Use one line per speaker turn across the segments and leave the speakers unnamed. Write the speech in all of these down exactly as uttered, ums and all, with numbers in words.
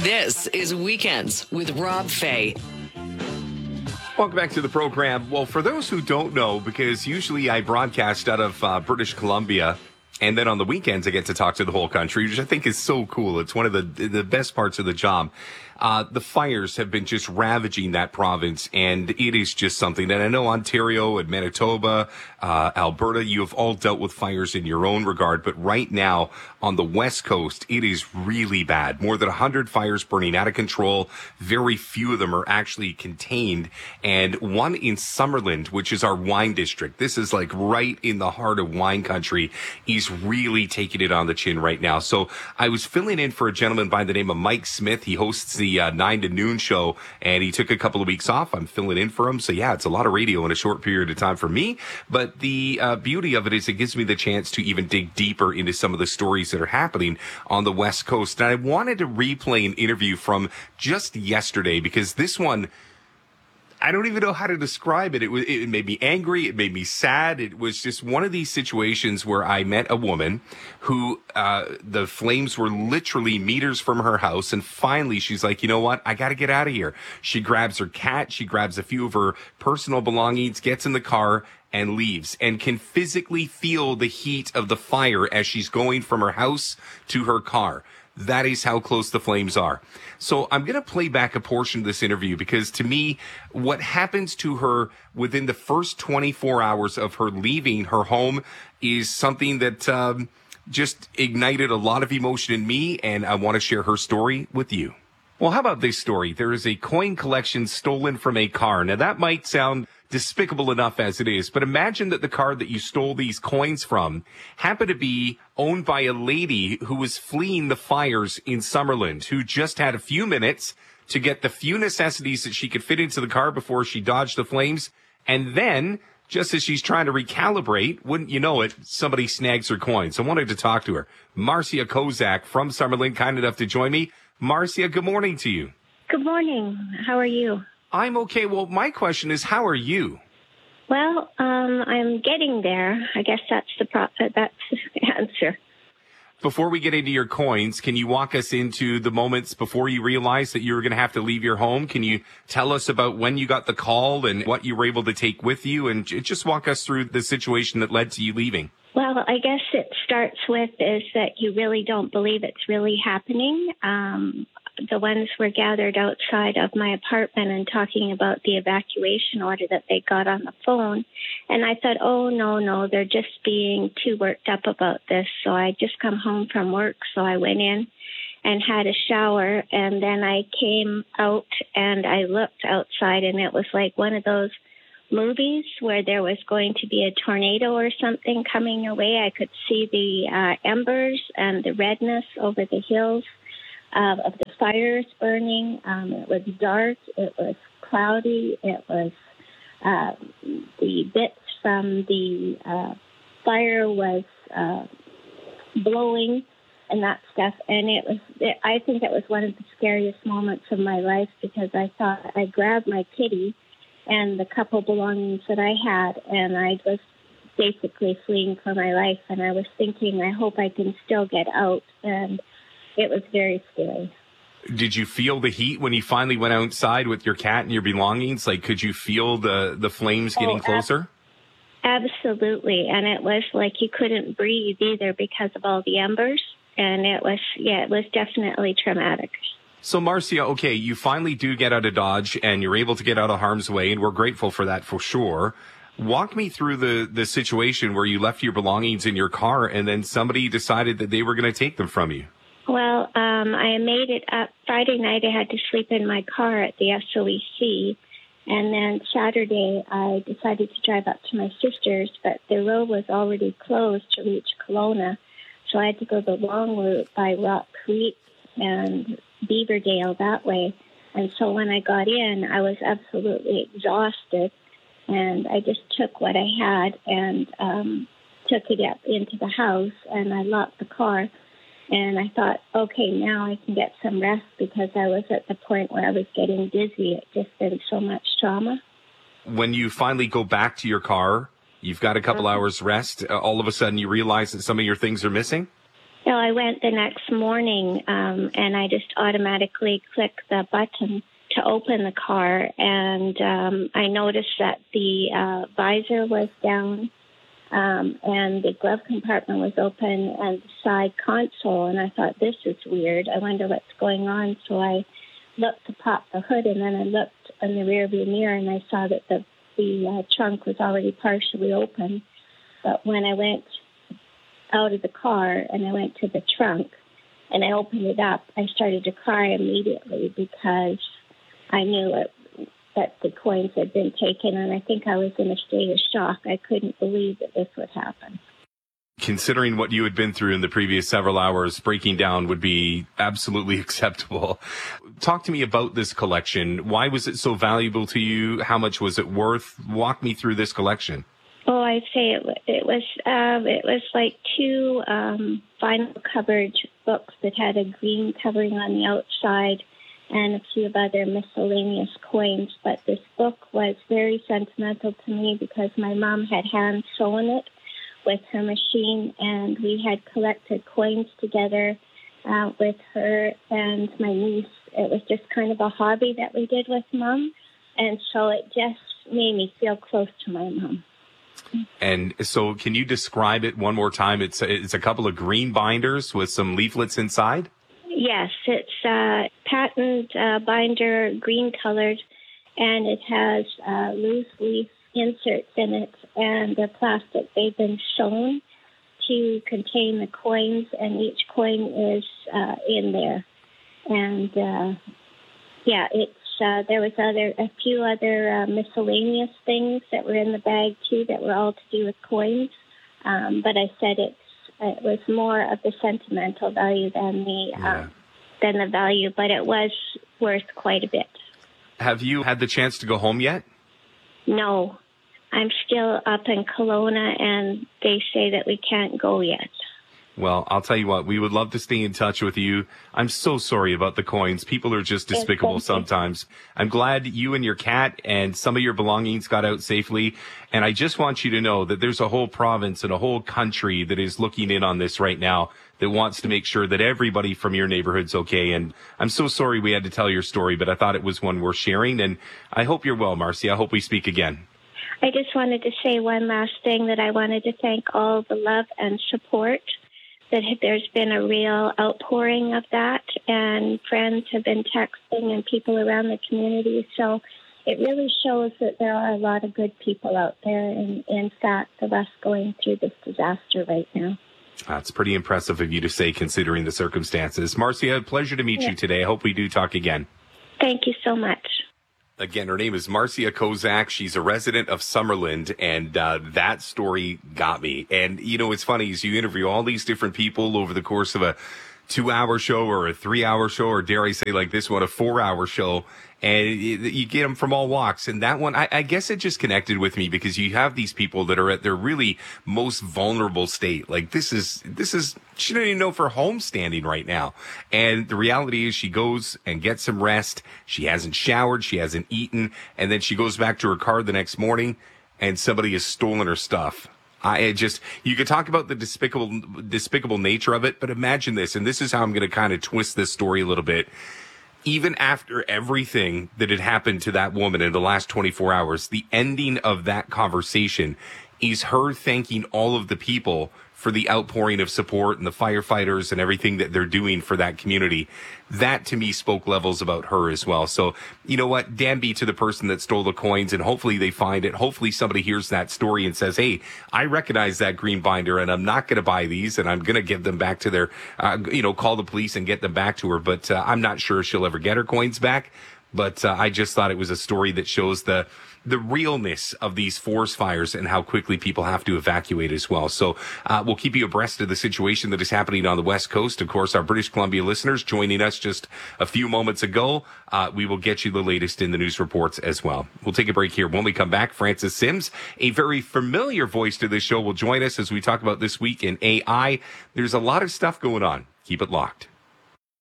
This is Weekends with Rob Fay.
Welcome back to the program. Well, for those who don't know, because usually I broadcast out of uh, British Columbia, and then on the weekends I get to talk to the whole country, which I think is so cool. It's one of the the best parts of the job. Uh, the fires have been just ravaging that province, and it is just something that I know Ontario and Manitoba, uh, Alberta, you have all dealt with fires in your own regard. But right now on the West Coast, it is really bad. More than one hundred fires burning out of control. Very few of them are actually contained. And one in Summerland, which is our wine district. This is like right in the heart of wine country. Is really taking it on the chin right now. So I was filling in for a gentleman by the name of Mike Smith. He hosts the uh, nine to noon show, and he took a couple of weeks off. I'm filling in for him. So yeah, it's a lot of radio in a short period of time for me. But the uh, beauty of it is it gives me the chance to even dig deeper into some of the stories that are happening on the West Coast. And I wanted to replay an interview from just yesterday because this one, I don't even know how to describe it. It was, it made me angry. It made me sad. It was just one of these situations where I met a woman who, uh, the flames were literally meters from her house. And finally she's like, you know what? I got to get out of here. She grabs her cat. She grabs a few of her personal belongings, gets in the car and leaves, and can physically feel the heat of the fire as she's going from her house to her car. That is how close the flames are. So I'm going to play back a portion of this interview because to me, what happens to her within the first twenty-four hours of her leaving her home is something that um, just ignited a lot of emotion in me, and I want to share her story with you. Well, how about this story? There is a coin collection stolen from a car. Now, that might sound despicable enough as it is, but imagine that the car that you stole these coins from happened to be owned by a lady who was fleeing the fires in Summerland, who just had a few minutes to get the few necessities that she could fit into the car before she dodged the flames. And then, just as she's trying to recalibrate, wouldn't you know it, somebody snags her coins. I wanted to talk to her. Marcia Kozak from Summerland, kind enough to join me. Marcia, good morning to you.
Good morning. How are you?
I'm okay. Well, my question is, how are you?
Well, um, I'm getting there. I guess that's the pro- that's the answer.
Before we get into your coins, can you walk us into the moments before you realized that you were going to have to leave your home? Can you tell us about when you got the call and what you were able to take with you? And just walk us through the situation that led to you leaving.
Well, I guess it starts with is that you really don't believe it's really happening. Um, the ones were gathered outside of my apartment and talking about the evacuation order that they got on the phone. And I thought, oh, no, no, they're just being too worked up about this. So I just come home from work. So I went in and had a shower. And then I came out and I looked outside, and it was like one of those movies where there was going to be a tornado or something coming your way. I could see the uh, embers and the redness over the hills uh, of the fires burning. Um, it was dark. It was cloudy. It was uh, the bits from the uh, fire was uh, blowing and that stuff. And it was, it, I think it was one of the scariest moments of my life because I thought I grabbed my kitty and the couple belongings that I had, and I was basically fleeing for my life. And I was thinking, I hope I can still get out. And it was very scary.
Did you feel the heat when you finally went outside with your cat and your belongings? Like, could you feel the, the flames getting oh, closer?
Ab- absolutely. And it was like you couldn't breathe either because of all the embers. And it was, yeah, it was definitely traumatic.
So, Marcia, okay, you finally do get out of Dodge and you're able to get out of harm's way, and we're grateful for that for sure. Walk me through the, the situation where you left your belongings in your car and then somebody decided that they were going to take them from you.
Well, um, I made it up. Friday night I had to sleep in my car at the S O E C, and then Saturday I decided to drive up to my sister's, but the road was already closed to reach Kelowna, so I had to go the long route by Rock Creek and Beaverdale that way. And so when I got in, I was absolutely exhausted, and I just took what I had and um, took it up into the house, and I locked the car. And I thought, okay, now I can get some rest because I was at the point where I was getting dizzy. It just been so much trauma.
When you finally go back to your car, you've got a couple mm-hmm. hours rest. Uh, all of a sudden you realize that some of your things are missing?
So I went the next morning, um, and I just automatically clicked the button to open the car, and um, I noticed that the uh, visor was down, um, and the glove compartment was open, and the side console, and I thought, this is weird. I wonder what's going on. So I looked to pop the hood, and then I looked in the rearview mirror, and I saw that the, the uh, trunk was already partially open. But when I went out of the car and I went to the trunk and I opened it up, I started to cry immediately because I knew it, that the coins had been taken, and I think I was in a state of shock. I couldn't believe that this would happen.
Considering what you had been through in the previous several hours, breaking down would be absolutely acceptable. Talk to me about this collection. Why was it so valuable to you? How much was it worth? Walk me through this collection.
Oh, I'd say it, it was uh, it was like two um, vinyl covered books that had a green covering on the outside and a few of other miscellaneous coins. But this book was very sentimental to me because my mom had hand sewn it with her machine, and we had collected coins together uh, with her and my niece. It was just kind of a hobby that we did with Mom, and so it just made me feel close to my mom.
And so can you describe it one more time? It's a, it's a couple of green binders with some leaflets inside?
Yes, it's a patent uh, binder, green colored, and it has uh, loose leaf inserts in it, and the plastic, they've been sewn to contain the coins, and each coin is uh, in there. And, uh, yeah, it's Uh, there was other a few other uh, miscellaneous things that were in the bag, too, that were all to do with coins. Um, but I said it's, it was more of the sentimental value than the,
yeah.
uh, than the value, but it was worth quite a bit.
Have you had the chance to go home yet?
No. I'm still up in Kelowna, and they say that we can't go yet.
Well, I'll tell you what, we would love to stay in touch with you. I'm so sorry about the coins. People are just despicable sometimes. I'm glad you and your cat and some of your belongings got out safely. And I just want you to know that there's a whole province and a whole country that is looking in on this right now that wants to make sure that everybody from your neighborhood's okay. And I'm so sorry we had to tell your story, but I thought it was one worth sharing. And I hope you're well, Marcy. I hope we speak again.
I just wanted to say one last thing, that I wanted to thank all the love and support, that there's been a real outpouring of that, and friends have been texting and people around the community. So it really shows that there are a lot of good people out there, and in fact, of us going through this disaster right now.
That's pretty impressive of you to say, considering the circumstances. Marcia, pleasure to meet
yeah.
you today. I hope we do talk again.
Thank you so much.
Again, her name is Marcia Kozak. She's a resident of Summerland, and uh, that story got me. And, you know, it's funny, is you interview all these different people over the course of a two-hour show or a three-hour show, or dare I say like this one, a four-hour show, and you get them from all walks. And that one, I, I guess it just connected with me because you have these people that are at their really most vulnerable state. Like this is, this is, she doesn't even know if her home's standing right now. And the reality is she goes and gets some rest. She hasn't showered. She hasn't eaten. And then she goes back to her car the next morning and somebody has stolen her stuff. I just, you could talk about the despicable, despicable nature of it, but imagine this. And this is how I'm going to kind of twist this story a little bit. Even after everything that had happened to that woman in the last twenty-four hours, the ending of that conversation is her thanking all of the people for the outpouring of support and the firefighters and everything that they're doing for that community. That, to me, spoke levels about her as well. So, you know what? Damn be to the person that stole the coins, and hopefully they find it. Hopefully somebody hears that story and says, hey, I recognize that green binder, and I'm not going to buy these, and I'm going to give them back to their, uh, you know, call the police and get them back to her. But uh, I'm not sure she'll ever get her coins back. But uh, I just thought it was a story that shows the the realness of these forest fires and how quickly people have to evacuate as well. So uh, we'll keep you abreast of the situation that is happening on the West Coast. Of course, our British Columbia listeners joining us just a few moments ago, uh, we will get you the latest in the news reports as well. We'll take a break here. When we come back, Francis Sims, a very familiar voice to this show, will join us as we talk about this week in A I. There's a lot of stuff going on. Keep it locked.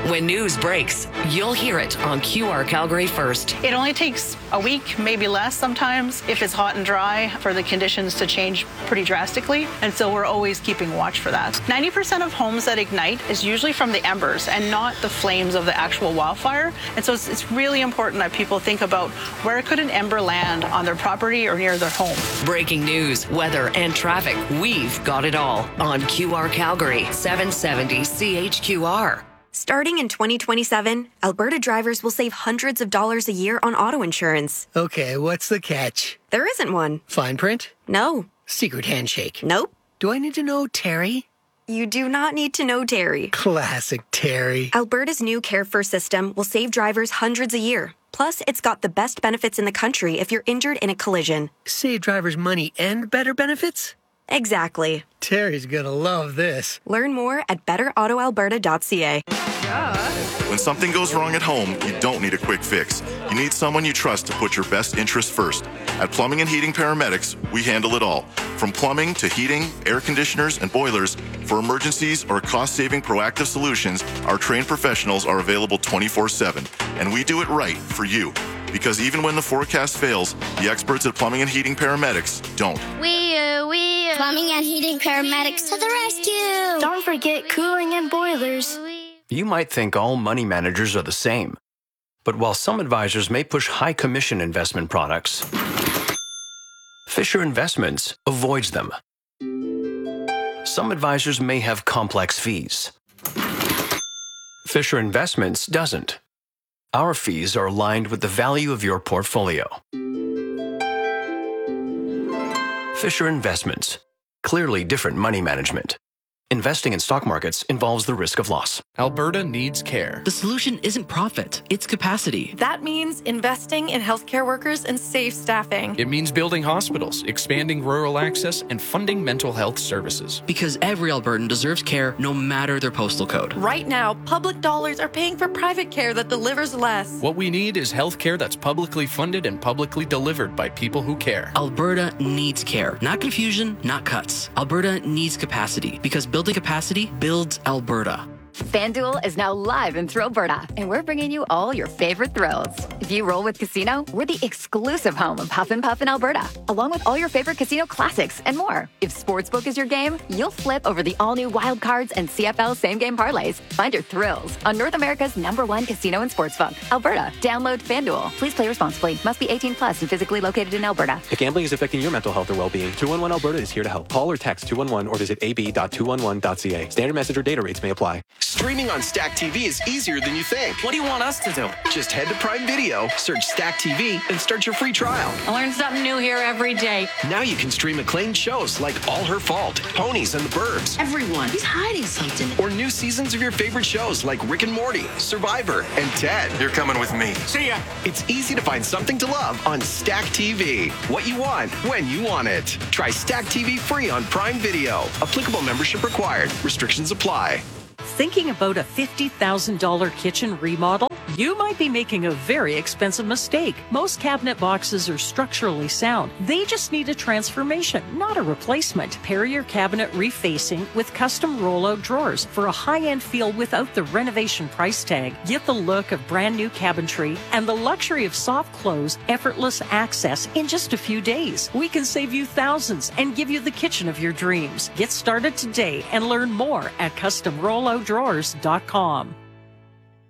When news breaks, you'll hear it on Q R Calgary first.
It only takes a week, maybe less sometimes, if it's hot and dry, for the conditions to change pretty drastically. And so we're always keeping watch for that. ninety percent of homes that ignite is usually from the embers and not the flames of the actual wildfire. And so it's, it's really important that people think about where could an ember land on their property or near their home.
Breaking news, weather, and traffic. We've got it all on Q R Calgary, seven seventy C H Q R.
Starting in twenty twenty-seven, Alberta drivers will save hundreds of dollars a year on auto insurance.
Okay, what's the catch?
There isn't one.
Fine print?
No.
Secret handshake?
Nope.
Do I need to know Terry?
You do not need to know Terry.
Classic Terry.
Alberta's new Care First system will save drivers hundreds a year. Plus, it's got the best benefits in the country if you're injured in a collision.
Save drivers money and better benefits?
Exactly.
Terry's gonna love this.
Learn more at better auto alberta dot c a.
When something goes wrong at home, you don't need a quick fix. You need someone you trust to put your best interests first. At Plumbing and Heating Paramedics, we handle it all. From plumbing to heating, air conditioners, and boilers, for emergencies or cost-saving proactive solutions, our trained professionals are available twenty-four seven. And we do it right for you. Because even when the forecast fails, the experts at Plumbing and Heating Paramedics don't.
We, uh, we, uh, Plumbing and Heating Paramedics to the rescue! Don't forget cooling and boilers.
You might think all money managers are the same. But while some advisors may push high commission investment products, Fisher Investments avoids them. Some advisors may have complex fees. Fisher Investments doesn't. Our fees are aligned with the value of your portfolio. Fisher Investments. Clearly different money management. Investing in stock markets involves the risk of loss.
Alberta needs care.
The solution isn't profit, it's capacity.
That means investing in healthcare workers and safe staffing.
It means building hospitals, expanding rural access, and funding mental health services.
Because every Albertan deserves care no matter their postal code.
Right now, public dollars are paying for private care that delivers less.
What we need is health care that's publicly funded and publicly delivered by people who care.
Alberta needs care. Not confusion, not cuts. Alberta needs capacity because building capacity builds Alberta.
FanDuel is now live in Thrillberta, and we're bringing you all your favorite thrills. If you roll with Casino, we're the exclusive home of Huff and Puff in Alberta, along with all your favorite casino classics and more. If Sportsbook is your game, you'll flip over the all-new Wild Cards and C F L same-game parlays. Find your thrills on North America's number one casino and sportsbook, Alberta. Download FanDuel. Please play responsibly. Must be eighteen plus and physically located in Alberta.
If gambling is affecting your mental health or well-being, two one one Alberta is here to help. Call or text two one one or visit a b dot two one one dot c a. Standard message or data rates may apply.
Streaming on Stack T V is easier than you think.
What do you want us to do?
Just head to Prime Video, search Stack T V, and start your free trial.
I learn something new here every day.
Now you can stream acclaimed shows like All Her Fault, Ponies and the Burbs.
Everyone, he's hiding something.
Or new seasons of your favorite shows like Rick and Morty, Survivor, and Ted.
You're coming with me.
See ya. It's easy to find something to love on Stack T V. What you want, when you want it. Try Stack T V free on Prime Video. Applicable membership required. Restrictions apply.
Thinking about a fifty thousand dollars kitchen remodel? You might be making a very expensive mistake. Most cabinet boxes are structurally sound. They just need a transformation, not a replacement. Pair your cabinet refacing with custom rollout drawers for a high-end feel without the renovation price tag. Get the look of brand new cabinetry and the luxury of soft close, effortless access in just a few days. We can save you thousands and give you the kitchen of your dreams. Get started today and learn more at custom rollout drawers dot com.